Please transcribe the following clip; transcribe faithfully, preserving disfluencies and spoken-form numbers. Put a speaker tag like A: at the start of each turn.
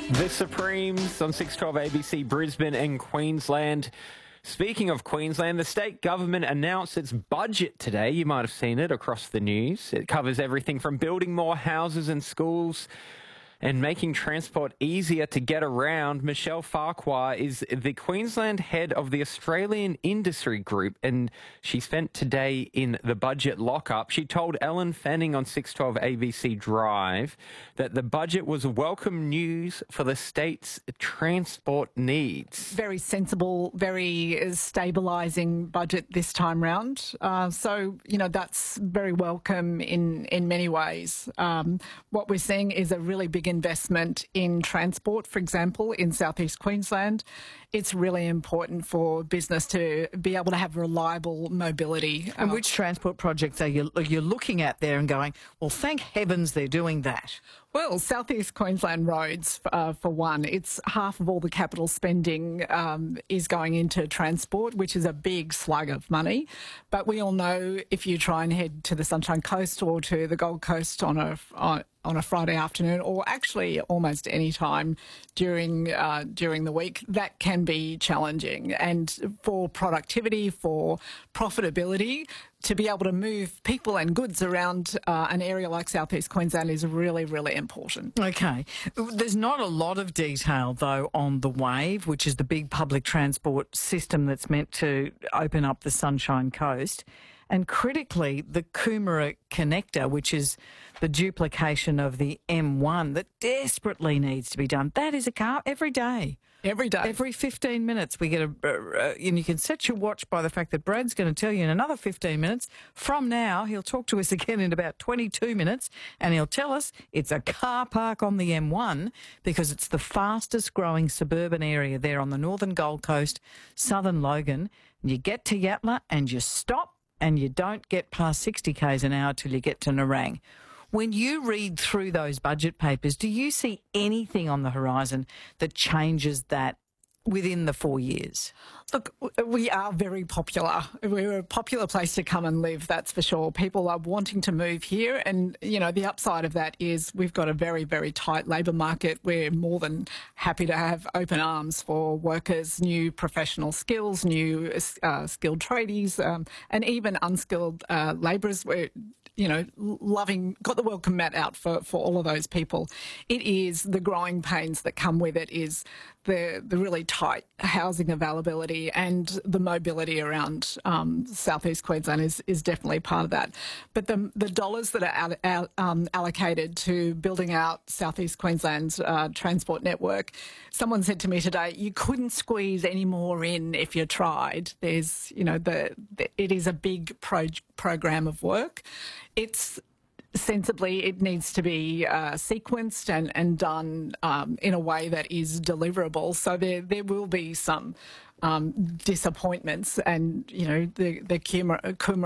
A: The Supremes on six twelve A B C, Brisbane and Queensland. Speaking of Queensland, the state government announced its budget today. You might have seen it across the news. It covers everything from building more houses and schools and making transport easier to get around. Michelle Farquhar is the Queensland head of the Australian Industry Group, and she spent today in the budget lockup. She told Ellen Fanning on six twelve A B C Drive that the budget was welcome news for the state's transport needs.
B: Very sensible, very stabilising budget this time round. Uh, so, you know, that's very welcome in, in many ways. Um, what we're seeing is a really big investment in transport, for example, in southeast Queensland. It's really important for business to be able to have reliable mobility.
C: And which transport projects are you you're looking at there and going, well, thank heavens they're doing that?
B: Well, southeast Queensland roads, uh, for one, it's half of all the capital spending um, is going into transport, which is a big slug of money. But we all know if you try and head to the Sunshine Coast or to the Gold Coast on a on, on a Friday afternoon, or actually almost any time during uh, during the week, that can be challenging. And for productivity, for profitability, to be able to move people and goods around uh, an area like southeast Queensland is really, really important.
C: Okay. There's not a lot of detail, though, on the Wave, which is the big public transport system that's meant to open up the Sunshine Coast. And critically, the Coomera Connector, which is the duplication of the M one that desperately needs to be done. That is a car every day.
B: Every day.
C: Every fifteen minutes we get a... Uh, and you can set your watch by the fact that Brad's going to tell you in another fifteen minutes. From now, he'll talk to us again in about twenty-two minutes and he'll tell us it's a car park on the M one because it's the fastest growing suburban area there on the northern Gold Coast, southern Logan. You get to Yatala and you stop and you don't get past sixty k's an hour till you get to Nerang. When you read through those budget papers, do you see anything on the horizon that changes that within the four years?
B: Look, we are very popular. We're a popular place to come and live, that's for sure. People are wanting to move here, and, you know, the upside of that is we've got a very, very tight labour market. We're more than happy to have open arms for workers, new professional skills, new uh, skilled tradies, um, and even unskilled uh, labourers. We're, you know, loving, got the welcome mat out for, for all of those people. It is the growing pains that come with it is the, the really tight housing availability, and the mobility around um, southeast Queensland is, is definitely part of that. But the, the dollars that are al al um, allocated to building out southeast Queensland's uh, transport network, someone said to me today, you couldn't squeeze any more in if you tried. There's, you know, the, the it is a big pro program of work. It's sensibly, it needs to be uh, sequenced and, and done um, in a way that is deliverable. So there, there will be some um, disappointments, and, you know, the, the Coomera